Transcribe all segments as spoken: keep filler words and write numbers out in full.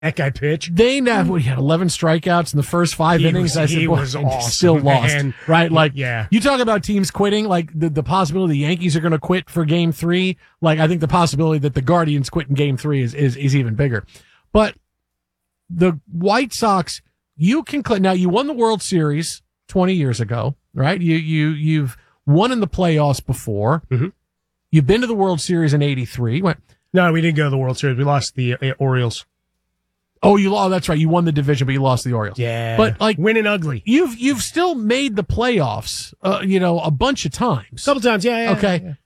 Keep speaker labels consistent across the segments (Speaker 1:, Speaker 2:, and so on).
Speaker 1: That guy pitched.
Speaker 2: They never he had eleven strikeouts in the first five
Speaker 1: he
Speaker 2: innings.
Speaker 1: Was,
Speaker 2: I said,
Speaker 1: he
Speaker 2: boy,
Speaker 1: was awesome,
Speaker 2: still lost,
Speaker 1: man.
Speaker 2: right? Like,
Speaker 1: yeah.
Speaker 2: You talk about teams quitting, like the, the possibility the Yankees are going to quit for game three. Like, I think the possibility that the Guardians quit in game three is, is, is even bigger. But the White Sox, you can, now you won the World Series twenty years ago, right? You, you, you've won in the playoffs before.
Speaker 1: Mm-hmm.
Speaker 2: You've been to the World Series in eighty-three. What?
Speaker 1: No, we didn't go to the World Series. We lost the uh, Orioles.
Speaker 2: Oh, you oh, that's right. You won the division, but you lost the Orioles.
Speaker 1: Yeah,
Speaker 2: but like
Speaker 1: winning ugly.
Speaker 2: You've you've still made the playoffs, uh, you know, a bunch of times.
Speaker 1: A couple times, yeah. yeah
Speaker 2: okay.
Speaker 1: Yeah.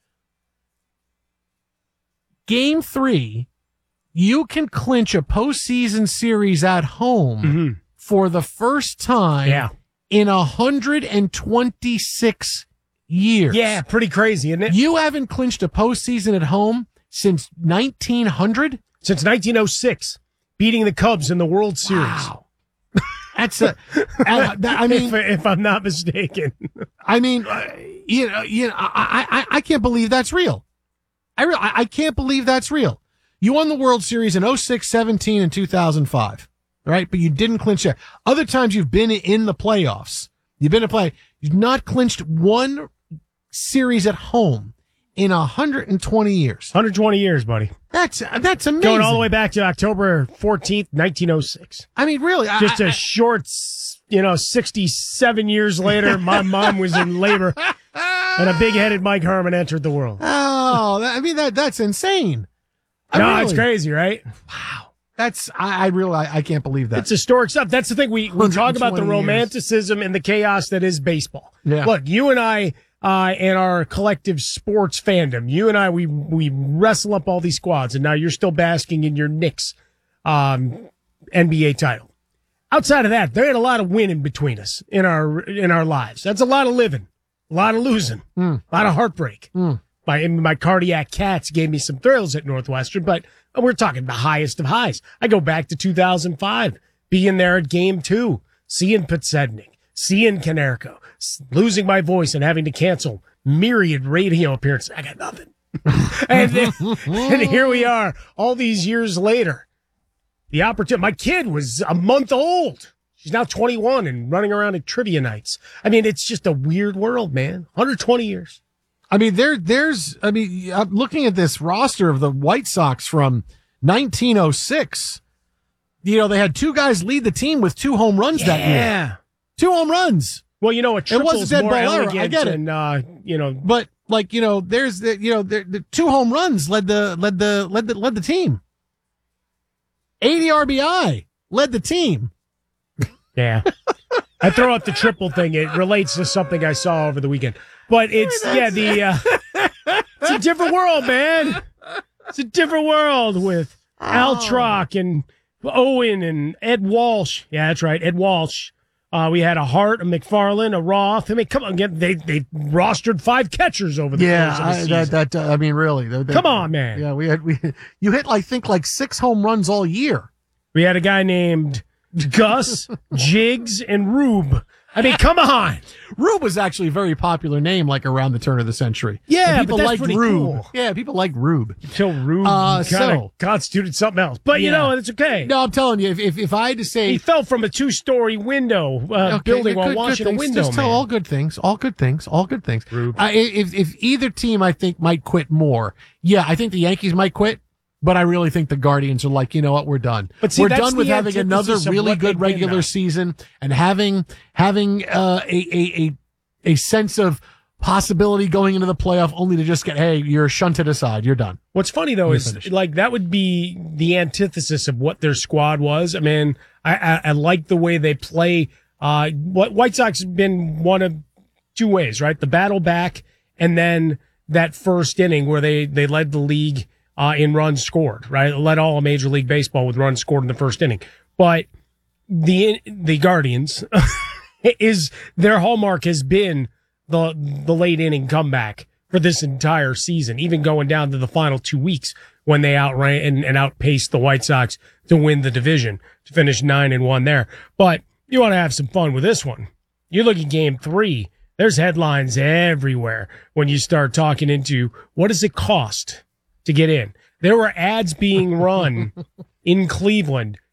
Speaker 2: Game three, you can clinch a postseason series at home
Speaker 1: mm-hmm.
Speaker 2: for the first time
Speaker 1: yeah.
Speaker 2: in one hundred twenty-six years.
Speaker 1: Yeah, pretty crazy, isn't it?
Speaker 2: You haven't clinched a postseason at home since nineteen hundred?
Speaker 1: Since nineteen oh six. Beating the Cubs in the World Series.
Speaker 2: Wow. That's a, I, I mean,
Speaker 1: if, if I'm not mistaken.
Speaker 2: I mean, uh, you know, you know, I, I, I can't believe that's real. I, re- I can't believe that's real. You won the World Series in oh six, seventeen, and two thousand five, right? But you didn't clinch it. Other times you've been in the playoffs. You've been in play. You've not clinched one series at home in one hundred twenty years.
Speaker 1: one hundred twenty years, buddy.
Speaker 2: That's that's amazing.
Speaker 1: Going all the way back to October fourteenth, nineteen oh six.
Speaker 2: I mean, really.
Speaker 1: Just
Speaker 2: I,
Speaker 1: a
Speaker 2: I,
Speaker 1: short, you know, sixty-seven years later, my mom was in labor and a big-headed Mike Herman entered the world.
Speaker 2: Oh, that, I mean, that that's insane. I
Speaker 1: no,
Speaker 2: really,
Speaker 1: it's crazy, right?
Speaker 2: Wow. That's, I, I really, I, I can't believe that.
Speaker 1: It's historic stuff. That's the thing. We, we talk about the
Speaker 2: years.
Speaker 1: romanticism and the chaos that is baseball.
Speaker 2: Yeah.
Speaker 1: Look, you and I, uh, and our collective sports fandom, you and I, we, we wrestle up all these squads, and now you're still basking in your Knicks, um, N B A title. Outside of that, there ain't a lot of winning between us in our, in our lives. That's a lot of living, a lot of losing,
Speaker 2: mm.
Speaker 1: a lot of heartbreak.
Speaker 2: Mm.
Speaker 1: My, my cardiac cats gave me some thrills at Northwestern, but we're talking the highest of highs. I go back to two thousand five, being there at game two, seeing Podsednik, seeing Konerko, losing my voice and having to cancel myriad radio appearances. I got nothing. and, then, and here we are all these years later. The opportunity. My kid was a month old. She's now twenty-one and running around at trivia nights. I mean, it's just a weird world, man. one hundred twenty years.
Speaker 2: I mean, there, there's, I mean, I'm looking at this roster of the White Sox from nineteen oh six. You know, they had two guys lead the team with two home runs
Speaker 1: yeah.
Speaker 2: that year. Two home runs.
Speaker 1: Well, you know, a triple
Speaker 2: it was a dead
Speaker 1: more
Speaker 2: ball error.
Speaker 1: elegant
Speaker 2: I get it.
Speaker 1: and, uh, you know,
Speaker 2: but like, you know, there's the, you know, the, the two home runs led the, led the, led the, led the team. eighty R B I led the team.
Speaker 1: Yeah. I throw out the triple thing. It relates to something I saw over the weekend. But it's, I mean, yeah, the, uh, it's a different world, man. It's a different world with oh. Al Trock and Owen and Ed Walsh. Yeah, that's right. Ed Walsh. Uh, we had a Hart, a McFarland, a Roth. I mean, come on, get, they, they rostered five catchers over the
Speaker 2: yeah,
Speaker 1: course of the
Speaker 2: I,
Speaker 1: season.
Speaker 2: that, that, uh, I mean, really. They, they,
Speaker 1: come on, man.
Speaker 2: Yeah, we had, we, you hit, I think, like six home runs all year.
Speaker 1: We had a guy named Gus, Jiggs, and Rube. I mean, come on.
Speaker 2: Rube was actually a very popular name, like around the turn of the century.
Speaker 1: Yeah,
Speaker 2: and people
Speaker 1: but that's
Speaker 2: liked
Speaker 1: pretty
Speaker 2: Rube.
Speaker 1: Cool.
Speaker 2: Yeah, people like Rube.
Speaker 1: Until Rube
Speaker 2: uh,
Speaker 1: kind
Speaker 2: so,
Speaker 1: of constituted something else. But, you yeah. know, it's okay.
Speaker 2: No, I'm telling you, if, if, if I had to say...
Speaker 1: He fell from a two-story window uh, okay, building
Speaker 2: good,
Speaker 1: while
Speaker 2: good,
Speaker 1: washing
Speaker 2: good
Speaker 1: a window,
Speaker 2: Just
Speaker 1: man.
Speaker 2: tell all good things, all good things, all good things.
Speaker 1: Rube.
Speaker 2: Uh, if, if either team, I think, might quit more, yeah, I think the Yankees might quit. But I really think the Guardians are like, you know what, we're done.
Speaker 1: But see,
Speaker 2: we're
Speaker 1: that's
Speaker 2: done with having another really good regular season and having having uh, a, a a a sense of possibility going into the playoff, only to just get, hey, you're shunted aside, you're done.
Speaker 1: What's funny though
Speaker 2: you're
Speaker 1: is
Speaker 2: finished.
Speaker 1: Like that would be the antithesis of what their squad was. I mean, I I, I like the way they play. Uh, what White Sox have been one of two ways, right? The battle back, and then that first inning where they they led the league. Uh, in runs scored, right? Led all of Major League Baseball with runs scored in the first inning. But the the Guardians is their hallmark has been the the late inning comeback for this entire season, even going down to the final two weeks when they outran and, and outpaced the White Sox to win the division to finish nine and one there. But you want to have some fun with this one. You look at game three. There's headlines everywhere when you start talking into what does it cost to get in. There were ads being run in Cleveland